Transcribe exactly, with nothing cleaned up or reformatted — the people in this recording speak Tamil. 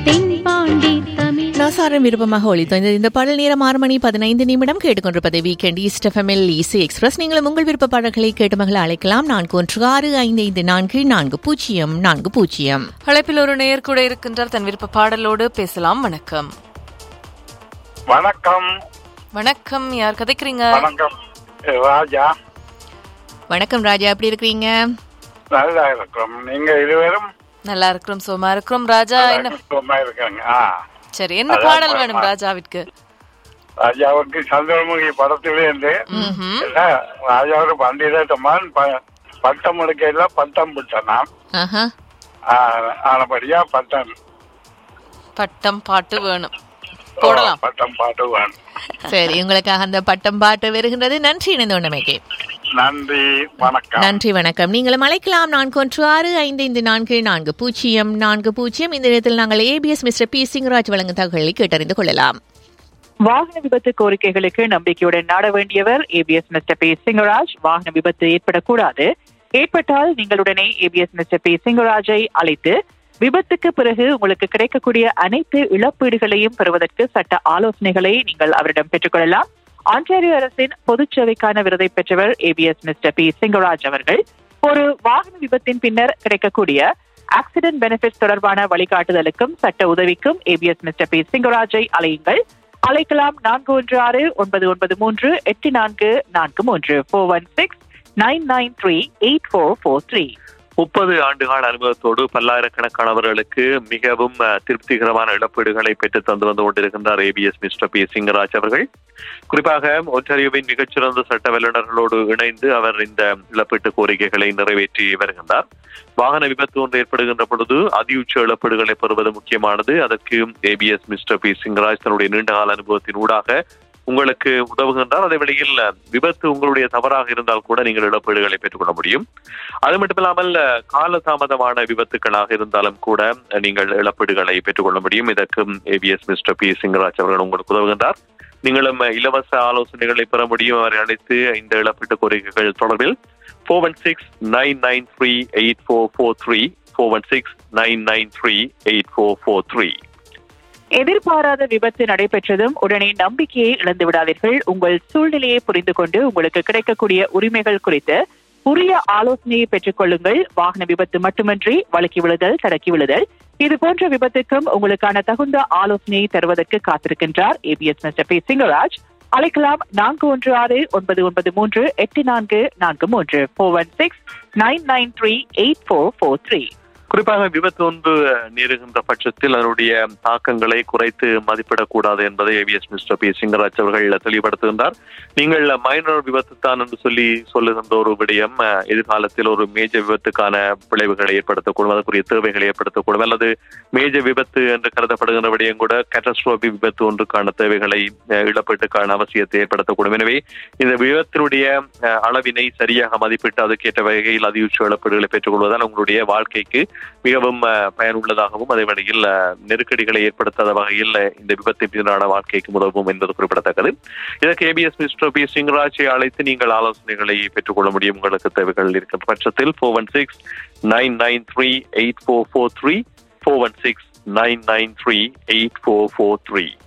நாசாரம் விருப்பமாக ஒளித்தோய்ந்த இந்த பாடல் நேரம் ஆறு மணி பதினைந்து நிமிடம் கேட்டுக்கொண்டிருப்பது வீக்கெண்ட் ஈஸ்ட் எஃப்எம்எல் இசி எக்ஸ்பிரஸ். நீங்களும் உங்கள் விருப்ப பாடல்களை கேட்டு மகளை அழைக்கலாம். நான்கு ஒன்று ஆறு ஐந்து ஐந்து நான்கு நான்கு பூஜ்ஜியம் நான்கு பூஜ்ஜியம். அழைப்பில் ஒரு நேயர் கூட இருக்கின்றார். தன் விருப்ப பாடலோடு பேசலாம். வணக்கம். வணக்கம். வணக்கம். யார் கதைக்கிறீங்க? வணக்கம் ராஜா. வணக்கம் ராஜா, எப்படி இருக்கிறீங்க? நல்லா இருக்கிறோம். நீங்க இருவரும்? நல்லா இருக்கிறோம், சோமா இருக்கிறோம். ராஜா என்ன சோமா இருக்காங்க? சரி, என்ன பாடல் வேணும் ராஜாவிற்கு? ராஜாவுக்கு சந்திரமுகி படத்திலிருந்து ராஜாவுக்கு பண்டிதமான் பட்டம் எடுக்கையில பட்டம் விட்டனாம். ஆனபடியா பட்டம் பட்டம் பாட்டு வேணும், போடலாம். பட்டம் பாட்டு வேணும். சரி, உங்களுக்காக அந்த பட்டம் பாட்டு வருகின்றது. நன்றி இணைந்த உண்மைக்கு. நன்றி, வணக்கம். நன்றி, வணக்கம். நீங்களும் அழைக்கலாம். நான்கு ஒன்று ஆறு ஐந்து ஐந்து நான்கு நான்கு பூஜ்ஜியம் நான்கு பூஜ்ஜியம். இந்த நேரத்தில் நாங்கள் ஏபிஎஸ் மிஸ்டர் பி சிங்கராஜ் வழங்கும் தகவல்களை கேட்டறிந்து கொள்ளலாம். வாகன விபத்து கோரிக்கைகளுக்கு நம்பிக்கையுடன் நாட வேண்டியவர் ஏபிஎஸ் மிஸ்டர் பி சிங்கராஜ். வாகன விபத்து ஏற்படக்கூடாது. ஏற்பட்டால் நீங்களுடனே ஏபிஎஸ் மிஸ்டர் பி சிங்கராஜை அழைத்து விபத்துக்கு பிறகு உங்களுக்கு கிடைக்கக்கூடிய அனைத்து இழப்பீடுகளையும் பெறுவதற்கு சட்ட ஆலோசனைகளை நீங்கள் அவரிடம் பெற்றுக்கொள்ளலாம். ஆன்டாரியோ அரசின் பொதுச்சேவைக்கான விருதை பெற்றவர் ஏபிஎஸ் மிஸ்டர் பி சிங்கராஜ் அவர்கள். ஒரு வாகன விபத்தின் பின்னர் கிடைக்கக்கூடிய ஆக்சிடென்ட் பெனிஃபிட் தொடர்பான வழிகாட்டுதலுக்கும் சட்ட உதவிக்கும் ஏபிஎஸ் மிஸ்டர் பி சிங்கராஜை அழையுங்கள். அழைக்கலாம். நான்கு ஒன்று ஆறு ஒன்பது ஒன்பது மூன்று எட்டு நான்கு நான்கு மூன்று four one six nine nine three eight four four three. முப்பது ஆண்டுகால அனுபவத்தோடு பல்லாயிரக்கணக்கானவர்களுக்கு மிகவும் திருப்திகரமான இழப்பீடுகளை பெற்று தந்து வந்து கொண்டிருக்கின்றார் ஏபிஎஸ் மிஸ்டர் பி சிங்கராஜ் அவர்கள். குறிப்பாக ஒன்டாரியோவின் மிகச்சிறந்த சட்ட வல்லுநர்களோடு இணைந்து அவர் இந்த இழப்பீட்டு கோரிக்கைகளை நிறைவேற்றி வருகின்றார். வாகன விபத்து ஒன்று ஏற்படுகின்ற பொழுது அதியுச்ச இழப்பீடுகளை பெறுவது முக்கியமானது. அதற்கு ஏபிஎஸ் மிஸ்டர் பி சிங்கராஜ் தன்னுடைய நீண்டகால அனுபவத்தின் ஊடாக உங்களுக்கு உதவுகின்றார். அதே வேளையில் விபத்து உங்களுடைய தவறாக இருந்தால் கூட நீங்கள் இழப்பீடுகளை பெற்றுக்கொள்ள முடியும். அது மட்டுமில்லாமல் காலதாமதமான விபத்துக்களாக இருந்தாலும் கூட நீங்கள் இழப்பீடுகளை பெற்றுக்கொள்ள முடியும். இதற்கும் ஏபிஎஸ் மிஸ்டர் பி சிங்கராஜ் அவர்கள் உங்களுக்கு உதவுகின்றார். நீங்களும் இலவச ஆலோசனைகளை பெற முடியும். அவரை அழைத்து இந்த இழப்பீட்டு கோரிக்கைகள் தொடர்பில் four one six nine nine three eight four four three four one six nine nine three eight four four three. எதிர்பாராத விபத்து நடைபெற்றதும் உடனே நம்பிக்கையை இழந்து விடாதீர்கள். உங்கள் சூழ்நிலையை புரிந்து கொண்டு உங்களுக்கு கிடைக்கக்கூடிய உரிமைகள் குறித்து உரிய ஆலோசனையை பெற்றுக் கொள்ளுங்கள். வாகன விபத்து மட்டுமின்றி வழுக்கி விழுதல், தடக்கி விழுதல், இது போன்ற விபத்துக்கும் உங்களுக்கான தகுந்த ஆலோசனையை தருவதற்கு காத்திருக்கின்றார் ஏபிஎஸ் மிஸ்டர் பி சிங்கராஜ். அழைக்கலாம். நான்கு ஒன்று ஆறு ஒன்பது ஒன்பது மூன்று எட்டு நான்கு நான்கு மூன்று four one six nine nine three eight four four three. குறிப்பாக விபத்து ஒன்று நேருகின்ற பட்சத்தில் அதனுடைய தாக்கங்களை குறைத்து மதிப்பிடக்கூடாது என்பதை ஏபிஎஸ் மிஸ்டர் பி சிங்கராஜ் அவர்கள் தெளிவுபடுத்துகின்றார். நீங்கள் மைனர் விபத்து தான் என்று சொல்லி சொல்லுகின்ற ஒரு விடயம் எதிர்காலத்தில் ஒரு மேஜர் விபத்துக்கான விளைவுகளை ஏற்படுத்தக்கூடும், அதற்குரிய தேவைகளை ஏற்படுத்தக்கூடும். அல்லது மேஜர் விபத்து என்று கருதப்படுகின்ற விடயம் கூட கேட்டஸ்ட்ரோபி விபத்து ஒன்றுக்கான தேவைகளை இழப்பீட்டுக்கான அவசியத்தை ஏற்படுத்தக்கூடும். எனவே இந்த விபத்தினுடைய அளவினை சரியாக மதிப்பிட்டு அதுக்கேற்ற வகையில் அதியுச்ச இழப்பீடுகளை பெற்றுக் கொள்வதால் உங்களுடைய வாழ்க்கைக்கு மிகவும் பயனுள்ளதாகவும் அதே வழியில் நெருக்கடிகளை ஏற்படுத்தாத வகையில் இந்த விபத்தின் பின்னான வாழ்க்கைக்கு உதவும் என்பது குறிப்பிடத்தக்கது. இதற்கு ஏபிஎஸ் மிஸ்டர் பி சிங்கராஜை அழைத்து நீங்கள் ஆலோசனைகளை பெற்றுக்கொள்ள முடியும். உங்களுக்கு தேவைகள் இருக்கிற பட்சத்தில் four one six nine nine three eight four four three four one six nine nine three eight four four three.